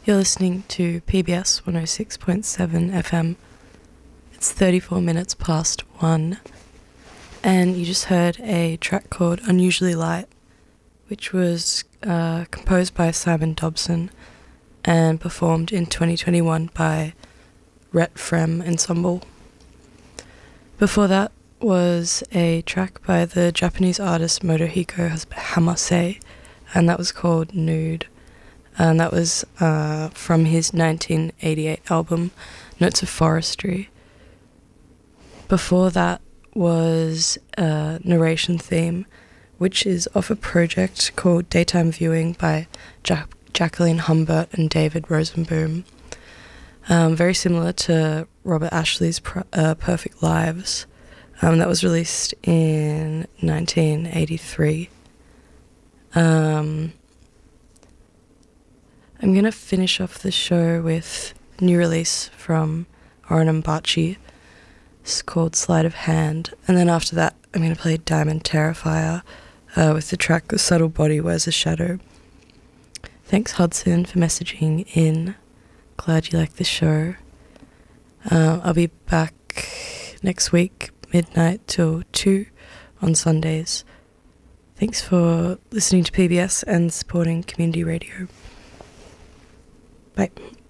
You're listening to PBS 106.7 FM. It's 34 minutes past 1, and you just heard a track called Unusually Light, which was composed by Simon Dobson and performed in 2021 by Rhett Frem Ensemble. Before that was a track by the Japanese artist Motohiko Hamase, and that was called Nude. And that was from his 1988 album, Notes of Forestry. Before that was a narration theme, which is off a project called Daytime Viewing by Jacqueline Humbert and David Rosenboom. Very similar to Robert Ashley's Perfect Lives. That was released in 1983. I'm going to finish off the show with a new release from Oren Ambachi. It's called Sleight of Hand. And then after that, I'm going to play Diamond Terrifier with the track The Subtle Body Wears a Shadow. Thanks, Hudson, for messaging in. Glad you like the show. I'll be back next week, midnight till 2 on Sundays. Thanks for listening to PBS and supporting community radio. Bye.